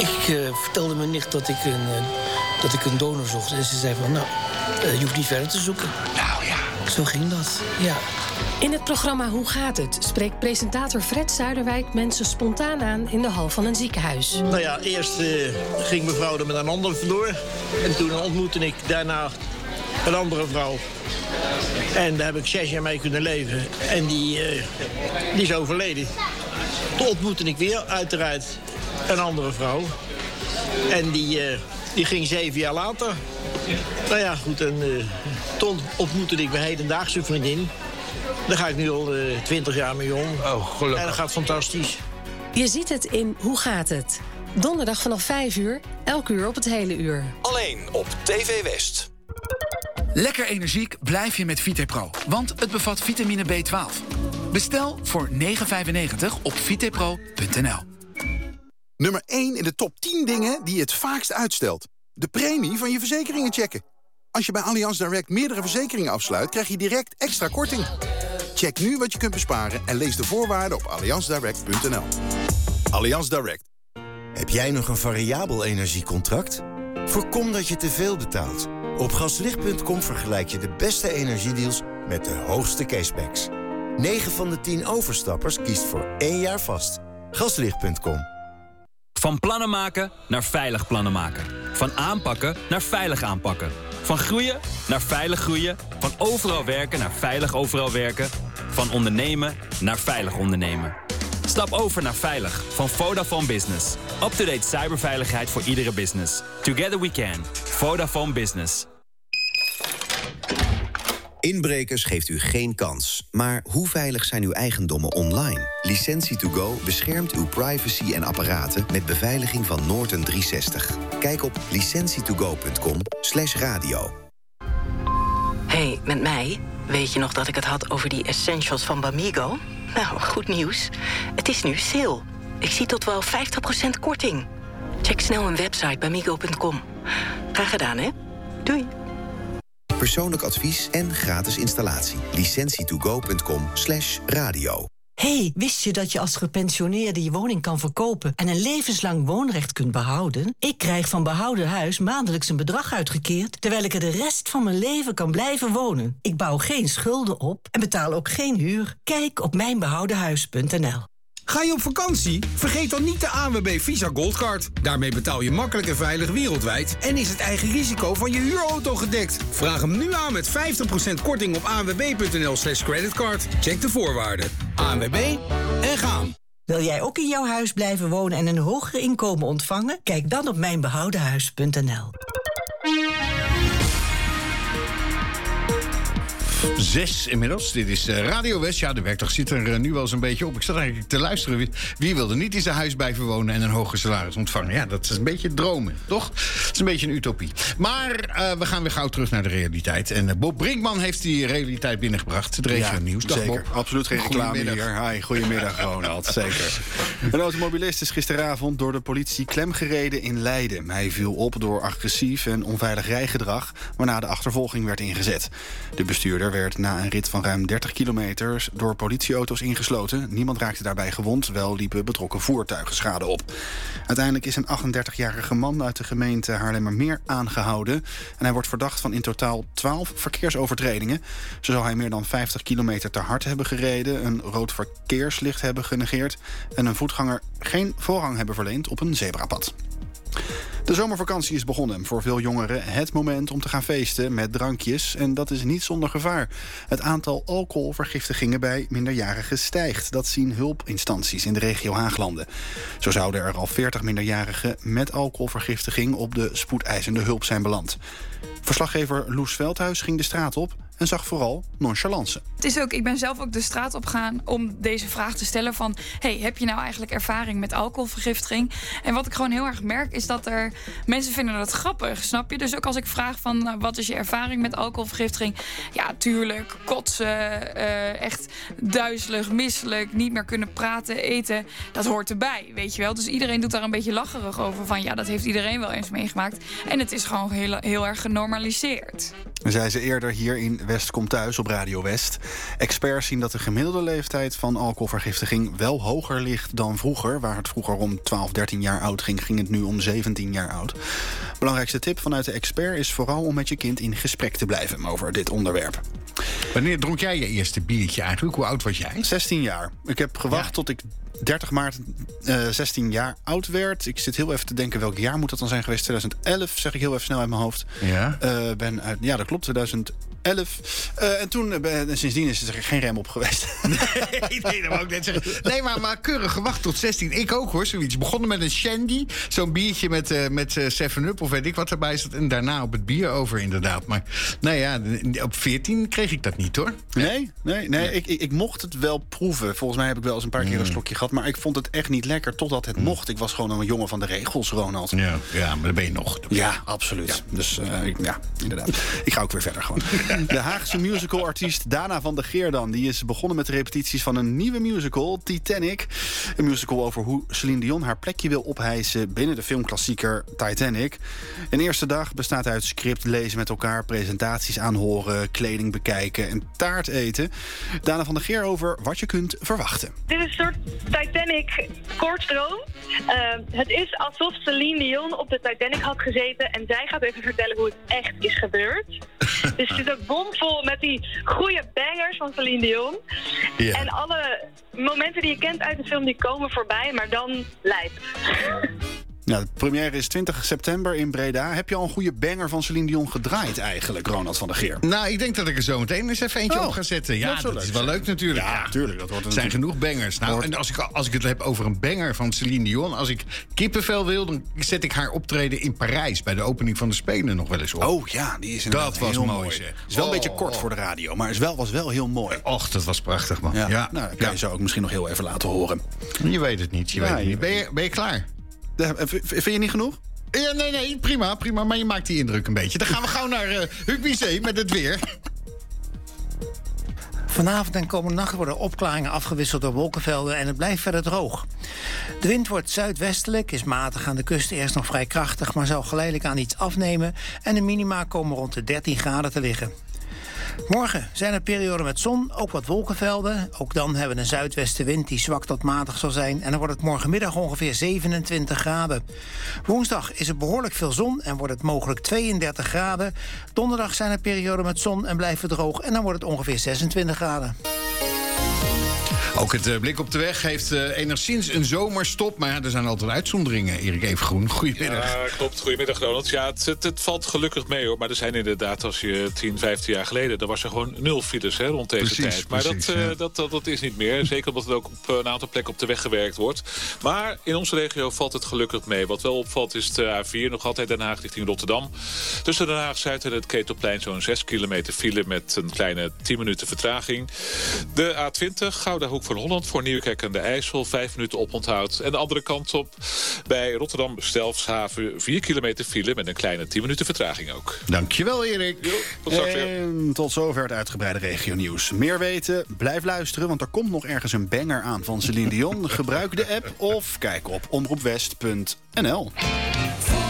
Ik vertelde mijn nicht dat ik een donor zocht. En ze zei van, je hoeft niet verder te zoeken. Nou ja. Zo ging dat, ja. In het programma Hoe gaat het? Spreekt presentator Fred Zuiderwijk mensen spontaan aan in de hal van een ziekenhuis. Nou ja, eerst ging mevrouw er met een ander vandoor. En toen ontmoette ik daarna een andere vrouw. En daar heb ik 6 jaar mee kunnen leven. En die is overleden. Toen ontmoette ik weer, uiteraard, een andere vrouw. En die ging 7 jaar later. Nou ja, goed, en toen ontmoette ik mijn hedendaagse vriendin. Daar ga ik nu al 20 jaar mee om. Oh, gelukkig. En dat gaat fantastisch. Je ziet het in Hoe gaat het? Donderdag vanaf 5 uur, elk uur op het hele uur. Alleen op TV West. Lekker energiek blijf je met VitePro, want het bevat vitamine B12. Bestel voor €9,95 op vitepro.nl. Nummer 1 in de top 10 dingen die je het vaakst uitstelt. De premie van je verzekeringen checken. Als je bij Allianz Direct meerdere verzekeringen afsluit, krijg je direct extra korting. Check nu wat je kunt besparen en lees de voorwaarden op allianzdirect.nl. Allianz Direct. Heb jij nog een variabel energiecontract? Voorkom dat je te veel betaalt. Op gaslicht.com vergelijk je de beste energiedeals met de hoogste cashbacks. 9 van de 10 overstappers kiest voor 1 jaar vast. Gaslicht.com. Van plannen maken naar veilig plannen maken. Van aanpakken naar veilig aanpakken. Van groeien naar veilig groeien. Van overal werken naar veilig overal werken. Van ondernemen naar veilig ondernemen. Stap over naar Veilig van Vodafone Business. Up-to-date cyberveiligheid voor iedere business. Together we can. Vodafone Business. Inbrekers geeft u geen kans. Maar hoe veilig zijn uw eigendommen online? Licentie2Go beschermt uw privacy en apparaten met beveiliging van Norton 360. Kijk op licentietogo.com/radio. Hey, met mij? Weet je nog dat ik het had over die essentials van Bamigo? Nou, goed nieuws. Het is nu sale. Ik zie tot wel 50% korting. Check snel een website bamigo.com. Graag gedaan, hè? Doei. Persoonlijk advies en gratis installatie. licentietogo.com/radio. Hey, wist je dat je als gepensioneerde je woning kan verkopen en een levenslang woonrecht kunt behouden? Ik krijg van Behouden Huis maandelijks een bedrag uitgekeerd, terwijl ik er de rest van mijn leven kan blijven wonen. Ik bouw geen schulden op en betaal ook geen huur. Kijk op mijnbehoudenhuis.nl. Ga je op vakantie? Vergeet dan niet de ANWB Visa Goldcard. Daarmee betaal je makkelijk en veilig wereldwijd en is het eigen risico van je huurauto gedekt. Vraag hem nu aan met 50% korting op anwb.nl/creditcard. Check de voorwaarden. ANWB en gaan. Wil jij ook in jouw huis blijven wonen en een hoger inkomen ontvangen? Kijk dan op mijnbehoudenhuis.nl. 6 inmiddels. Dit is Radio West. Ja, de werkdag zit er nu wel eens een beetje op. Ik zat eigenlijk te luisteren. Wie wil er niet in zijn huis blijven wonen en een hoger salaris ontvangen? Ja, dat is een beetje dromen, toch? Dat is een beetje een utopie. Maar we gaan weer gauw terug naar de realiteit. En Bob Brinkman heeft die realiteit binnengebracht. Het regio nieuws. Dag, zeker. Bob. Absoluut geen reclame hier. Hi, goedemiddag Ronald. Zeker. Een automobilist is gisteravond door de politie klemgereden in Leiden. Hij viel op door agressief en onveilig rijgedrag, waarna de achtervolging werd ingezet. De bestuurder werd na een rit van ruim 30 kilometer door politieauto's ingesloten. Niemand raakte daarbij gewond, wel liepen betrokken voertuigen schade op. Uiteindelijk is een 38-jarige man uit de gemeente Haarlemmermeer aangehouden. En hij wordt verdacht van in totaal 12 verkeersovertredingen. Zo zou hij meer dan 50 kilometer te hard hebben gereden, een rood verkeerslicht hebben genegeerd en een voetganger geen voorrang hebben verleend op een zebrapad. De zomervakantie is begonnen. Voor veel jongeren het moment om te gaan feesten met drankjes. En dat is niet zonder gevaar. Het aantal alcoholvergiftigingen bij minderjarigen stijgt. Dat zien hulpinstanties in de regio Haaglanden. Zo zouden er al 40 minderjarigen met alcoholvergiftiging op de spoedeisende hulp zijn beland. Verslaggever Loes Veldhuis ging de straat op en zag vooral nonchalance. Het is ook, ik ben zelf ook de straat op gegaan om deze vraag te stellen van, hey, heb je nou eigenlijk ervaring met alcoholvergiftiging? En wat ik gewoon heel erg merk is dat er mensen vinden dat grappig, snap je? Dus ook als ik vraag van, wat is je ervaring met alcoholvergiftiging? Ja, tuurlijk, kotsen, echt duizelig, misselijk, niet meer kunnen praten, eten, dat hoort erbij, weet je wel? Dus iedereen doet daar een beetje lacherig over van, ja, dat heeft iedereen wel eens meegemaakt. En het is gewoon heel erg genormaliseerd. Zei ze eerder hier in West Komt Thuis op Radio West. Experts zien dat de gemiddelde leeftijd van alcoholvergiftiging wel hoger ligt dan vroeger. Waar het vroeger om 12, 13 jaar oud ging, ging het nu om 17 jaar oud. Belangrijkste tip vanuit de expert is vooral om met je kind in gesprek te blijven over dit onderwerp. Wanneer dronk jij je eerste biertje eigenlijk? Hoe oud was jij? 16 jaar. Ik heb gewacht tot ik 30 maart 16 jaar oud werd. Ik zit heel even te denken welk jaar moet dat dan zijn geweest. 2011, zeg ik heel even snel uit mijn hoofd. Ja? Ja, dat klopt, 2011. En toen, sindsdien is er geen rem op geweest. Nee, dat wou ik net zeggen. Nee, maar keurig gewacht tot 16. Ik ook hoor, zoiets. Begonnen met een shandy. Zo'n biertje met 7-Up of weet ik wat erbij zat. En daarna op het bier over inderdaad. Maar nou ja, op 14 kreeg ik dat niet hoor. Nee. Ik mocht het wel proeven. Volgens mij heb ik wel eens een paar keer een slokje gehad. Maar ik vond het echt niet lekker totdat het mocht. Ik was gewoon een jongen van de regels, Ronald. Ja, maar dat ben je nog. Ja, absoluut. Ja. Dus inderdaad. Ik ga ook weer verder gewoon. De Haagse musicalartiest Dana van der Geer dan. Die is begonnen met de repetities van een nieuwe musical, Titanic. Een musical over hoe Celine Dion haar plekje wil ophijsen binnen de filmklassieker Titanic. Een eerste dag bestaat uit script lezen met elkaar, presentaties aanhoren, kleding bekijken en taart eten. Dana van der Geer over wat je kunt verwachten. Dit is een soort Titanic kortstroom. Het is alsof Celine Dion op de Titanic had gezeten en zij gaat even vertellen hoe het echt is gebeurd. Dus het zit ook bomvol met die goede bangers van Celine Dion. Ja. En alle momenten die je kent uit de film, die komen voorbij, maar dan lijp. Nou, de première is 20 september in Breda. Heb je al een goede banger van Celine Dion gedraaid eigenlijk, Ronald van der Geer? Nou, ik denk dat ik er zo meteen eens even eentje op ga zetten. Ja, dat is wel leuk natuurlijk. Ja, natuurlijk. Dat wordt er zijn genoeg bangers. Nou, en als ik het heb over een banger van Celine Dion, als ik kippenvel wil, dan zet ik haar optreden in Parijs bij de opening van de Spelen nog wel eens op. Oh ja, die is inderdaad dat was heel mooi. Zeg. Is wel een beetje kort voor de radio, maar was wel heel mooi. Och, dat was prachtig, man. Ja. Nou, dat kan je zo ook misschien nog heel even laten horen. Je weet het niet. Ben je klaar? Vind je niet genoeg? Ja, nee, prima, maar je maakt die indruk een beetje. Dan gaan we gauw naar Huub Bizet met het weer. Vanavond en komende nacht worden opklaringen afgewisseld door wolkenvelden en het blijft verder droog. De wind wordt zuidwestelijk, is matig aan de kust eerst nog vrij krachtig, maar zal geleidelijk aan iets afnemen en de minima komen rond de 13 graden te liggen. Morgen zijn er perioden met zon, ook wat wolkenvelden. Ook dan hebben we een zuidwestenwind die zwak tot matig zal zijn. En dan wordt het morgenmiddag ongeveer 27 graden. Woensdag is er behoorlijk veel zon en wordt het mogelijk 32 graden. Donderdag zijn er perioden met zon en blijft het droog. En dan wordt het ongeveer 26 graden. Ook het blik op de weg heeft enigszins een zomerstop. Maar ja, er zijn altijd uitzonderingen. Erik Evengroen, goedemiddag. Ja, klopt. Goedemiddag, Ronald. Ja, het valt gelukkig mee, hoor. Maar er zijn inderdaad, als je 10, 15 jaar geleden, dan was er gewoon 0 files rond deze tijd. Maar dat is niet meer. Zeker omdat het ook op een aantal plekken op de weg gewerkt wordt. Maar in onze regio valt het gelukkig mee. Wat wel opvalt is de A4, nog altijd Den Haag richting Rotterdam. Tussen Den Haag-Zuid en het Ketelplein zo'n 6 kilometer file met een kleine 10 minuten vertraging. De A20, Gouda Hoek van Holland voor Nieuwekerk aan de IJssel, 5 minuten oponthoud. En de andere kant op bij Rotterdam-Delfshaven 4 kilometer file met een kleine 10 minuten vertraging ook. Dankjewel, Erik. Jo, tot straks weer. En tot zover het uitgebreide regionieuws. Meer weten? Blijf luisteren, want er komt nog ergens een banger aan van Celine Dion. Gebruik de app of kijk op omroepwest.nl.